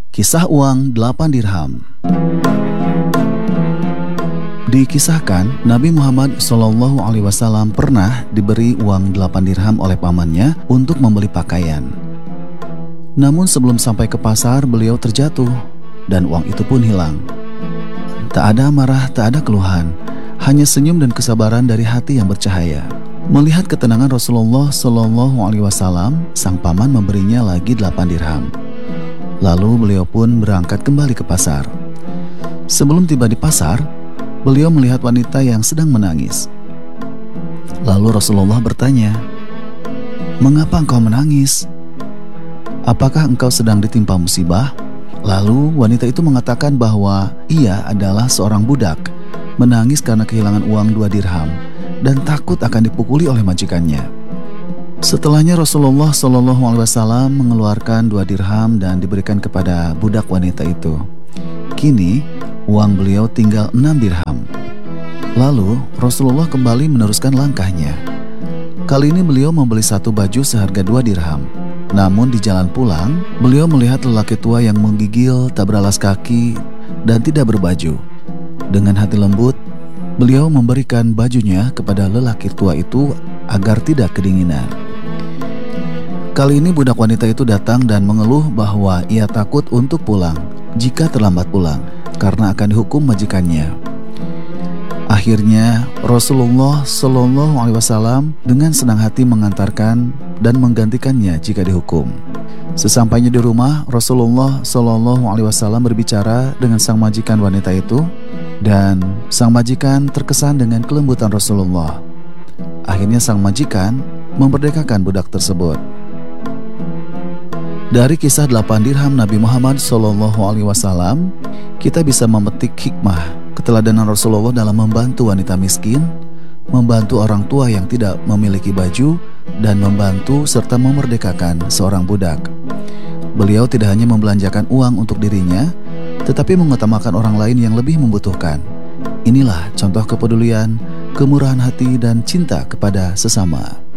Kisah uang 8 dirham. Dikisahkan Nabi Muhammad SAW pernah diberi uang 8 dirham oleh pamannya untuk membeli pakaian. Namun sebelum sampai ke pasar beliau terjatuh dan uang itu pun hilang. Tak ada marah, tak ada keluhan, hanya senyum dan kesabaran dari hati yang bercahaya. Melihat ketenangan Rasulullah SAW, sang paman memberinya lagi 8 dirham. Lalu beliau pun berangkat kembali ke pasar. Sebelum tiba di pasar, beliau melihat wanita yang sedang menangis. Lalu Rasulullah bertanya, "Mengapa engkau menangis? Apakah engkau sedang ditimpa musibah?" Lalu wanita itu mengatakan bahwa ia adalah seorang budak, menangis karena kehilangan uang 2 dirham dan takut akan dipukuli oleh majikannya. Setelahnya Rasulullah SAW mengeluarkan 2 dirham dan diberikan kepada budak wanita itu. Kini uang beliau tinggal 6 dirham. Lalu Rasulullah kembali meneruskan langkahnya. Kali ini beliau membeli 1 baju seharga 2 dirham. Namun di jalan pulang, beliau melihat lelaki tua yang menggigil, tak beralas kaki, dan tidak berbaju. Dengan hati lembut, beliau memberikan bajunya kepada lelaki tua itu agar tidak kedinginan. Kali ini budak wanita itu datang dan mengeluh bahwa ia takut untuk pulang jika terlambat pulang karena akan dihukum majikannya. Akhirnya Rasulullah SAW dengan senang hati mengantarkan dan menggantikannya jika dihukum. Sesampainya di rumah, Rasulullah SAW berbicara dengan sang majikan wanita itu, dan sang majikan terkesan dengan kelembutan Rasulullah. Akhirnya sang majikan memerdekakan budak tersebut. Dari kisah 8 dirham Nabi Muhammad SAW, kita bisa memetik hikmah keteladanan Rasulullah dalam membantu wanita miskin, membantu orang tua yang tidak memiliki baju, dan membantu serta memerdekakan seorang budak. Beliau tidak hanya membelanjakan uang untuk dirinya, tetapi mengutamakan orang lain yang lebih membutuhkan. Inilah contoh kepedulian, kemurahan hati, dan cinta kepada sesama.